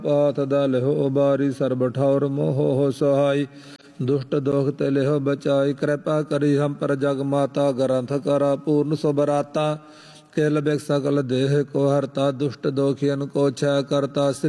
Path दलहो उबारी SERB ठौर मोह सहाय दुष्ट दोख ते लेहो बचाई कृपा करी हम पर जग माता ग्रंथ करा पूर्ण सुबराता केल बिक सकल देह को हरता दुष्ट दोखियन को छय करता।